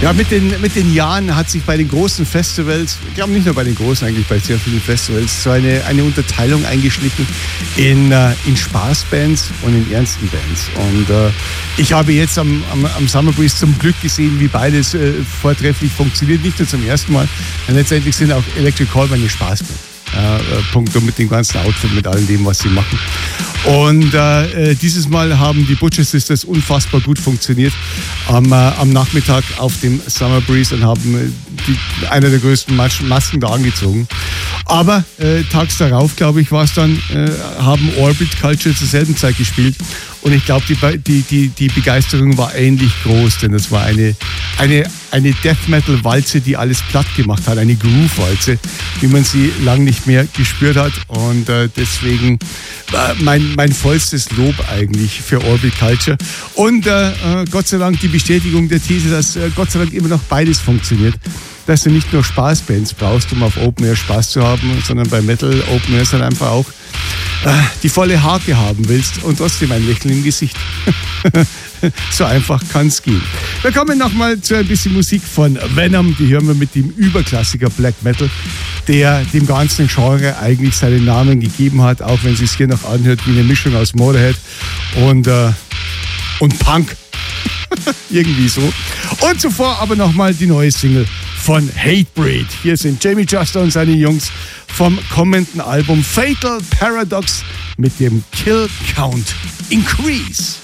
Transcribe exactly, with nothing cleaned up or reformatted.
Ja, mit den, mit den Jahren hat sich bei den großen Festivals, ich glaube nicht nur bei den großen, eigentlich bei sehr vielen Festivals, so eine, eine Unterteilung eingeschlichen in, äh, in Spaßbands und in ernsten Bands. Und äh, ich habe jetzt am, am, am Summer Breeze zum Glück gesehen, wie beides äh, vortrefflich funktioniert. Nicht nur zum ersten Mal, denn letztendlich sind auch Electric Callboy eine Spaßband. Äh, Punkto mit dem ganzen Outfit, mit all dem, was sie machen. Und äh, dieses Mal haben die Butcher Sisters unfassbar gut funktioniert am, äh, am Nachmittag auf dem Summer Breeze und haben äh, die, eine der größten Mas- Masken da angezogen. Aber äh, tags darauf, glaube ich, war es dann, äh, haben Orbit Culture zur selben Zeit gespielt. Und ich glaube, die, die, die, die Begeisterung war ähnlich groß, denn es war eine, eine, eine Death Metal Walze, die alles platt gemacht hat, eine Groove Walze, wie man sie lang nicht mehr gespürt hat. Und äh, deswegen äh, mein, mein vollstes Lob eigentlich für Orbit Culture. Und äh, Gott sei Dank die Bestätigung der These, dass äh, Gott sei Dank immer noch beides funktioniert. Dass du nicht nur Spaßbands brauchst, um auf Open Air Spaß zu haben, sondern bei Metal Open Air dann einfach auch äh, die volle Hake haben willst und trotzdem ein Lächeln im Gesicht. So einfach kann es gehen. Wir kommen nochmal zu ein bisschen Musik von Venom. Die hören wir mit dem Überklassiker Black Metal, der dem ganzen Genre eigentlich seinen Namen gegeben hat, auch wenn es sich hier noch anhört wie eine Mischung aus Motorhead und, äh, und Punk. Irgendwie so. Und zuvor aber nochmal die neue Single von Hatebreed. Hier sind Jamie Juster und seine Jungs vom kommenden Album Fatal Paradox mit dem Kill Count Increase.